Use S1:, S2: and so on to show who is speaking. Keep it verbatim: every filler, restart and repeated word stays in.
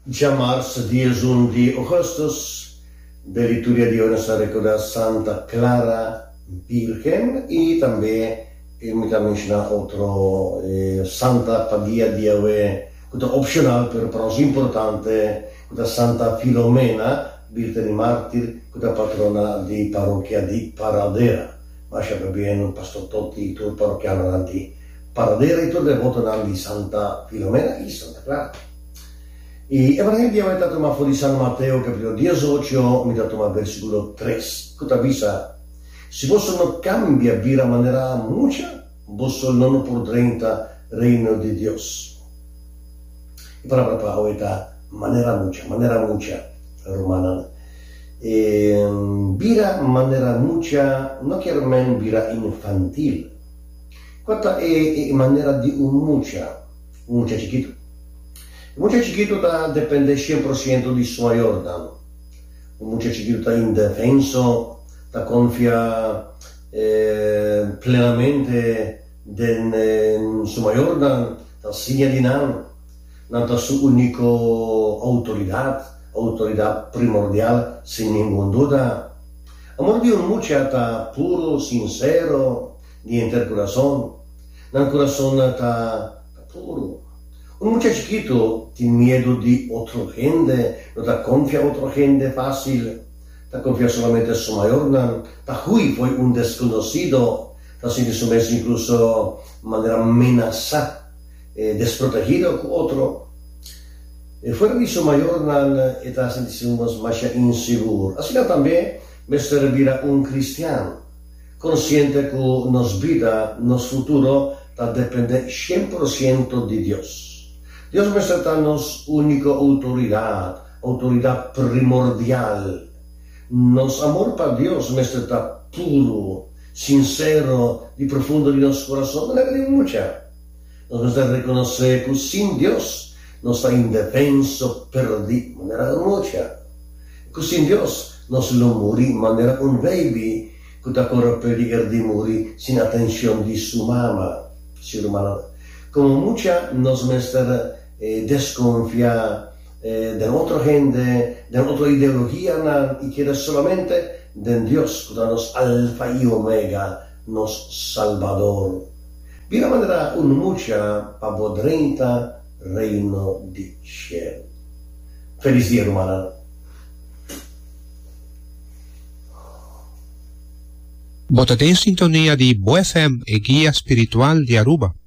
S1: llamarse diez y uno de agosto, de liturgia de hoy se recuerda Santa Clara Virgen y también mi mencionar otro eh, Santa Padilla de hoy, opcional, pero però importante, Santa Filomena, Virgen Mártir, la patrona di parrocchia di Paradera. Ma c'è bien Pastor Totti, tu parrocchiano di Paradera e tu devoto di Santa Filomena e Santa Clara. E Evangelio è dato ma di San Matteo, capitolo diciotto, mi ha dato ma versículo tre. Questa visa, si possono cambiare vira maniera mucha, posso non por trenta reino di Dios. E para para oita manera mucha, manera mucha romana. E vira manera mucha, non chiaramente vira infantil. Questa è, è maniera di un mucha, un mucha chiquito. Un mucha chiquito da depende cien por ciento di suo Jordan. Un mucha chiquito da indefenso, da confia eh, plenamente in suo Jordan, da signa di nan, da su unico autorità, autoridad primordial, sin ninguna duda. Amor de un muchacho puro, sincero, de entre corazón. El corazón está puro. Un muchacho chiquito tiene miedo de otra gente, no te confía en otra gente fácil, te confía solamente en su mayor. Tahui fue un desconocido, te siente sumerso incluso de manera amenazada, eh, desprotegido con otro. E fuera di suo mayor está sentirnos más inseguro. Así también me servirá un cristiano, consciente que nos vida, nos futuro, depende cien por ciento de Dios. Dios me será nos única autoridad, autoridad primordial. Nos amor para Dios me será puro, sincero y profundo de nuestro corazón. Me alegra mucho. Nos debe reconocer que sin Dios nos está indefenso, perdido, de manera mucha. Que sin Dios nos lo morí, de manera un baby, que está corre peligro de morir sin atención de su mamá. Como mucha nos muestra eh, desconfiar eh, de otra gente, de otra ideología, y quiere solamente de Dios, que nos alfa y omega, nos salvador. De una manera un mucha, para treinta reino di cielo. Feliz día, romana.
S2: Botate in sintonia di Bo F M e Guia Spiritual di Aruba.